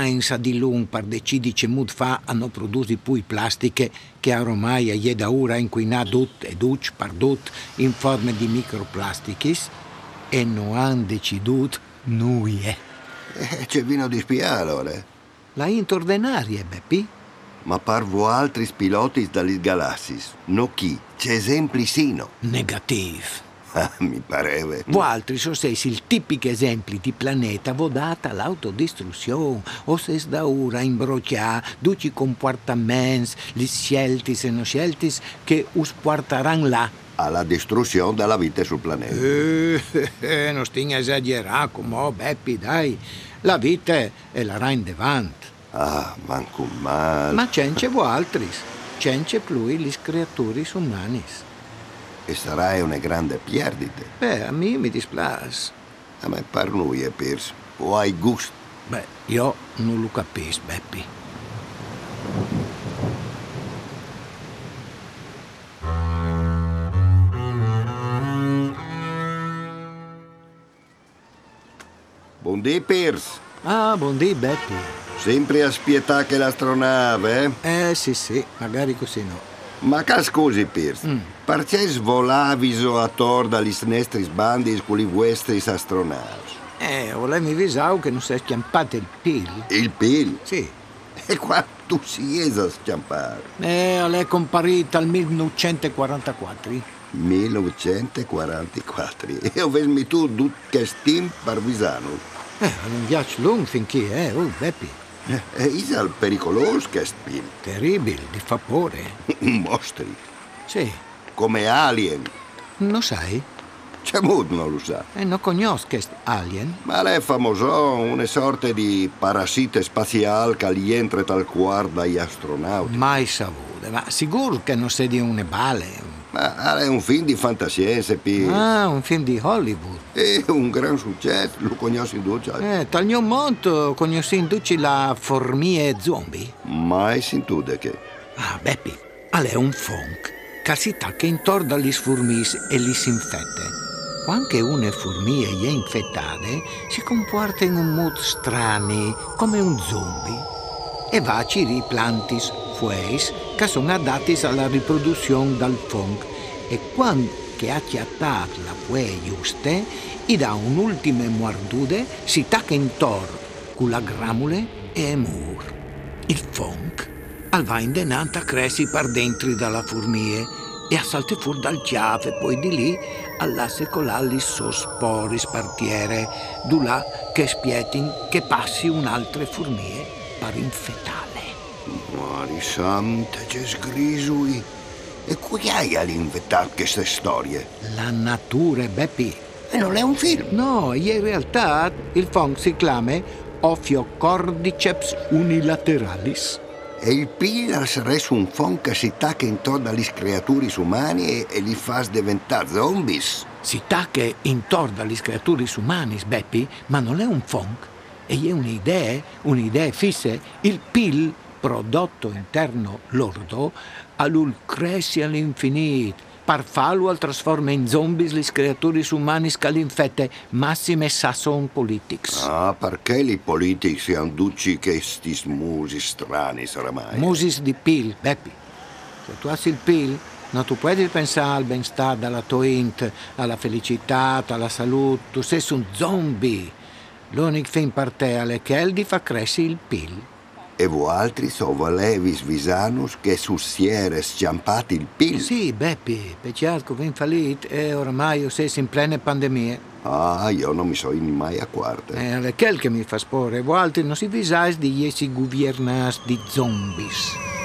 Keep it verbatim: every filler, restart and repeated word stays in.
scienza di lung per decidere che mod fa hanno produsi poi plastiche che ormai è da ora inquinato e duc perdut in forma di microplasticis e non hanno deciduto noi. Eh, c'è vino di spia allora. La interdenarie, Beppi? Ma parvo altri piloti dagli galassis. No chi? C'è esempi sino. Negativ. Ah, mi pareva. Voi altri sono stessi il tipico esempio di planeta vodata all'autodistruzione, o se da ora imbroccia duci comportamenti, gli scelti e non scelti che us porteranno là. Alla distruzione della vita sul pianeta. Eh, eh, non stia esagerando, come Beppi, dai. La vita è la ra in davanti. Ah, manco mal. Ma c'è voi altri, c'è più le creature umane. E sarà una grande perdita. Beh, a me mi dispiace. A me per noi è perso. O hai gusto. Beh, io non lo capisco, Beppi. Buondì, Piers. Ah, buondì, Beppi. Sempre a spietà che l'astronave, eh? Eh, sì, sì, magari così no. Ma che scusi, Piers, Mm. perché svolaviso a tor dagli snestri sbandi con i vostri astronavi? Eh, volemi visau che non si è schiampato il pil. Il pil? Sì. E qua tu si es a schiampare. Eh, lei è comparita al millenovecentoquarantaquattro. millenovecentoquarantaquattro. E ho vesmi tu tutto che stim per visano. Eh, un viaggio lungo finché, eh, oh, Beppi. E is pericoloso che spin. Terribile, di vapore. Mostri. Sì. Come alien. Non sai? C'è molto non lo sa. E non conosco questo alien. Ma lei è famoso, una sorta di parassite spaziale che gli entra dal cuore dagli astronauti. Mai saputo, ma sicuro che non sei di une bale. Ma è un film di fantascienza, Piers. Ah, un film di Hollywood. È un gran successo, lo conosci in duce. Eh, taglio molto, conosci in duci la formie zombie? Mai sentito che. Ah, Beppi, è un funk che si tacca intorno agli sfurmis e li si infette. Quando una formica è infettata, si comporta in un modo strano, come un zombie, e va a cirì plantis fueis che sono adatti alla riproduzione del funk. E quando che ha chiattato la fue giuste, gli dà un'ultima mordude, si tacca intorno con la gramule e mur. Il funk al va indenanta a cresci per dentro dalla formica e a salte fuori dal chiave, poi di lì alla secolalli sospori spartiere, du là che spietin che passi un'altra formica per infetale. Mari santa, c'è sgrisui. E qui hai all'inventato queste storie? La natura, Beppi. E non è un film. No, in realtà il funk si chiama Ophiocordyceps unilateralis. E il pillar sarebbe un fon che si tacca intorno alle creature umane e, e li fa diventare zombies. Si tacca intorno alle creature umane, Beppi, ma non è un funk. E è un'idea, un'idea fissa. Il pil, prodotto interno lordo, all'ulcressi all'infinito. Per farlo al trasforma in zombies le creature umane che l'infette, massime sasson politics. Ah, perché i politici si anducci che sti musi strani oramai? Musis di pil, Beppi. Se tu hai il pil, non tu puoi pensare al benestare della tua int, alla felicità, alla salute. Tu sei un zombie. L'unico fin per te è che el di fa crescere il pil. E voi altri so volevis visanus che sussiere sciampati il pil? Sì, Beppi, peccato che fallito e oramai io sei in plena pandemia. Ah, io non mi so mai accorto. E è quel che mi fa sporre. Voi altri non si visais di essi governati di zombies.